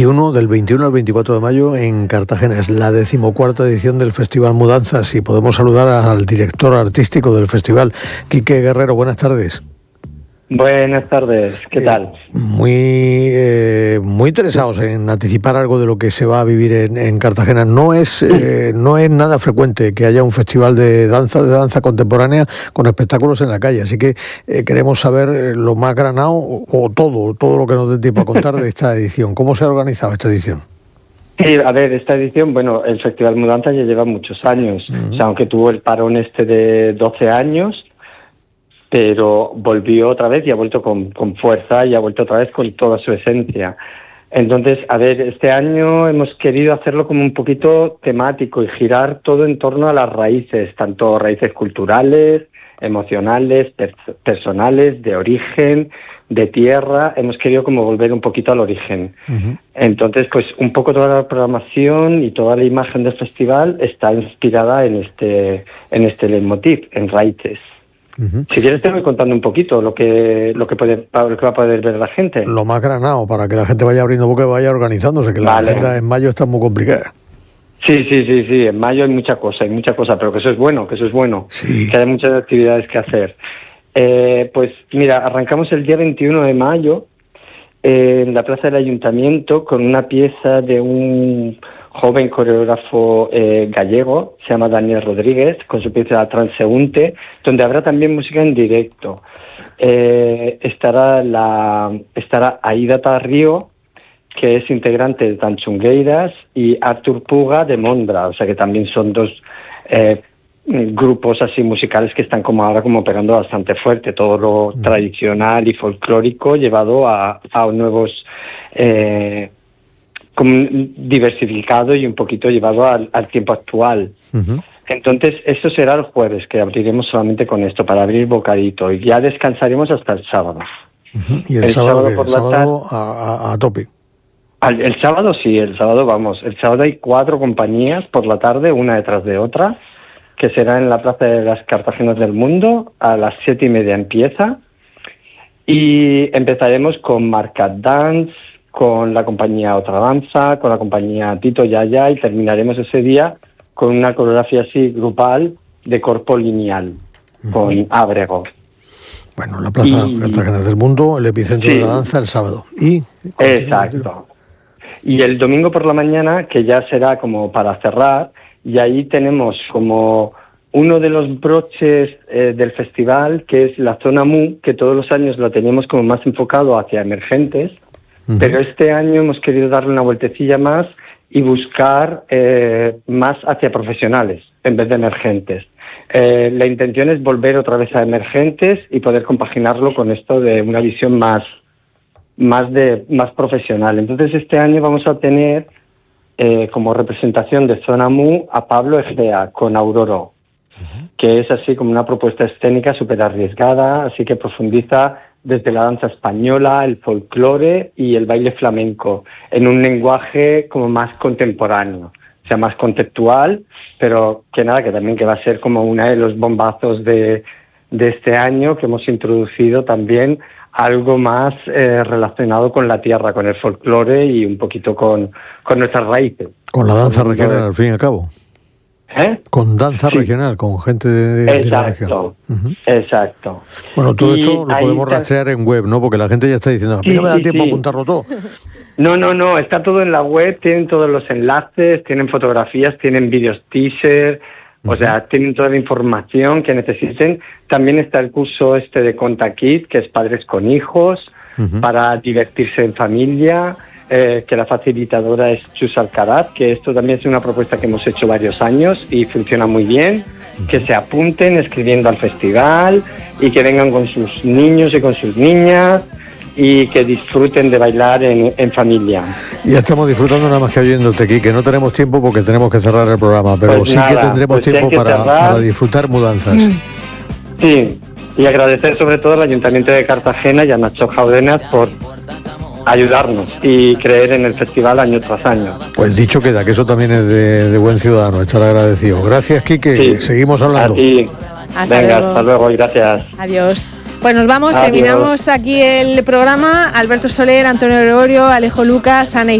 del 21 al 24 de mayo en Cartagena. Es la 14ª edición del Festival Mudanzas y podemos saludar al director artístico del festival, Quique Guerrero. Buenas tardes. Buenas tardes, ¿qué tal? Muy interesados en anticipar algo de lo que se va a vivir en Cartagena. No es nada frecuente que haya un festival de danza contemporánea con espectáculos en la calle, así que queremos saber lo más granado o todo lo que nos dé tiempo a contar de esta edición. ¿Cómo se ha organizado esta edición? Sí, a ver, esta edición, bueno, el Festival Mudanzas ya lleva muchos años, o sea, aunque tuvo el parón de 12 años, pero volvió otra vez y ha vuelto con fuerza y ha vuelto otra vez con toda su esencia. Entonces, a ver, este año hemos querido hacerlo como un poquito temático y girar todo en torno a las raíces, tanto raíces culturales, emocionales, personales, de origen, de tierra. Hemos querido como volver un poquito al origen. Uh-huh. Entonces, pues un poco toda la programación y toda la imagen del festival está inspirada en este leitmotiv, en raíces. Uh-huh. Si quieres te voy contando un poquito lo que va a poder ver la gente. Lo más granado, para que la gente vaya abriendo boca y vaya organizándose, que la agenda en mayo está muy complicada. Sí, en mayo hay mucha cosa, pero que eso es bueno, sí. Que hay muchas actividades que hacer. Pues mira, arrancamos el día 21 de mayo en la plaza del Ayuntamiento con una pieza de un joven coreógrafo gallego, se llama Daniel Rodríguez, con su pieza Transeúnte, donde habrá también música en directo. Estará Aida Tarrío, que es integrante de Tanchungueiras, y Artur Puga de Mondra, o sea que también son dos grupos así musicales que están ahora pegando bastante fuerte, todo lo tradicional y folclórico llevado a nuevos diversificado y un poquito llevado al tiempo actual. Uh-huh. Entonces, eso será el jueves, que abriremos solamente con esto, para abrir bocadito, y ya descansaremos hasta el sábado. Uh-huh. ¿Y el sábado por la tarde a tope? El sábado sí, el sábado vamos. El sábado hay 4 compañías por la tarde, una detrás de otra, que será en la Plaza de las Cartagenas del Mundo, a las 7:30 empieza, y empezaremos con Marcat Dance, con la compañía Otra Danza, con la compañía Tito Yaya, y terminaremos ese día con una coreografía así grupal de corpo lineal, con Ábrego. Bueno, la Plaza Cartagenas del Mundo, el epicentro de la danza, el sábado. Exacto. Y el domingo por la mañana, que ya será como para cerrar, y ahí tenemos como uno de los broches del festival, que es la zona MU, que todos los años lo teníamos como más enfocado hacia emergentes, pero este año hemos querido darle una vueltecilla más y buscar más hacia profesionales en vez de emergentes. La intención es volver otra vez a emergentes y poder compaginarlo con esto de una visión más profesional. Entonces este año vamos a tener como representación de Zona Mu a Pablo Egea con Auroro, que es así como una propuesta escénica súper arriesgada, así que profundiza desde la danza española, el folclore y el baile flamenco, en un lenguaje como más contemporáneo, o sea, más conceptual, pero que también que va a ser como uno de los bombazos de este año, que hemos introducido también algo más relacionado con la tierra, con el folclore y un poquito con nuestras raíces. Con la danza regional, al fin y al cabo. Con danza regional, con gente de la región. Uh-huh. Exacto. Bueno, todo esto lo podemos rastrear en web, ¿no? Porque la gente ya está diciendo, a mí no me da tiempo a apuntarlo todo. No, está todo en la web, tienen todos los enlaces, tienen fotografías, tienen vídeos teaser, o sea, tienen toda la información que necesiten. También está el curso de Conta Kid, que es Padres con Hijos, para divertirse en familia, que la facilitadora es Chus Alcaraz, que esto también es una propuesta que hemos hecho varios años y funciona muy bien, que se apunten escribiendo al festival y que vengan con sus niños y con sus niñas y que disfruten de bailar en familia. Ya estamos disfrutando nada más que oyéndote, Quique. No tenemos tiempo porque tenemos que cerrar el programa, pero pues sí que tendremos tiempo para disfrutar mudanzas. Sí, y agradecer sobre todo al Ayuntamiento de Cartagena y a Nacho Jaudenas por ayudarnos y creer en el festival año tras año. Pues dicho queda, que eso también es de buen ciudadano, estar agradecido. Gracias, Quique. Sí. Seguimos hablando. Hasta luego y gracias. Adiós. Pues nos vamos, Adiós. Terminamos aquí el programa. Alberto Soler, Antonio Gregorio, Alejo Lucas, Ana